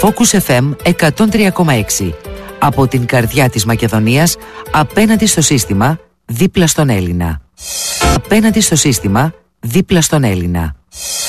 Focus FM 103,6. Από την καρδιά της Μακεδονίας, απέναντι στο σύστημα, δίπλα στον Έλληνα. Απέναντι στο σύστημα, δίπλα στον Έλληνα.